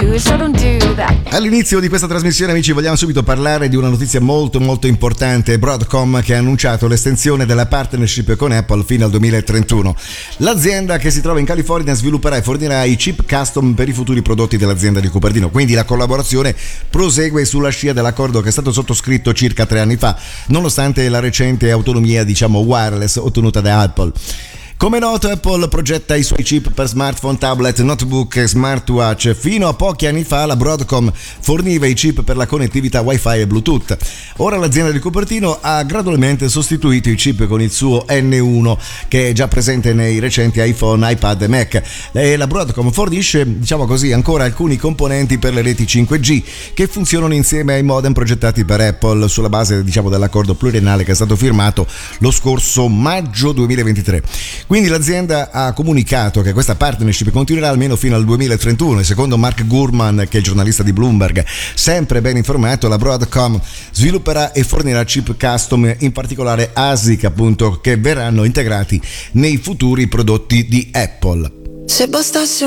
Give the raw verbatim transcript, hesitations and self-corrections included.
do it, so don't do that. All'inizio di questa trasmissione, amici, vogliamo subito parlare di una notizia molto molto importante. Broadcom che ha annunciato l'estensione della partnership con Apple fino al duemilatrentuno. L'azienda che si trova in California svilupperà e fornirà i chip custom per i futuri prodotti dell'azienda di Cupertino, quindi la collaborazione prosegue sulla scia dell'accordo che è stato sottoscritto circa tre anni fa, nonostante la recente autonomia, diciamo, wireless ottenuta da Apple. Come noto, Apple progetta i suoi chip per smartphone, tablet, notebook e smartwatch. Fino a pochi anni fa la Broadcom forniva i chip per la connettività Wi-Fi e Bluetooth. Ora l'azienda di Cupertino ha gradualmente sostituito i chip con il suo N uno, che è già presente nei recenti iPhone, iPad e Mac. E la Broadcom fornisce, diciamo così, ancora alcuni componenti per le reti cinque G che funzionano insieme ai modem progettati per Apple sulla base, diciamo, dell'accordo pluriennale che è stato firmato lo scorso maggio duemilaventitré. Quindi l'azienda ha comunicato che questa partnership continuerà almeno fino al duemilatrentuno e secondo Mark Gurman, che è il giornalista di Bloomberg, sempre ben informato, la Broadcom svilupperà e fornirà chip custom, in particolare A S I C, appunto, che verranno integrati nei futuri prodotti di Apple. Se bastasse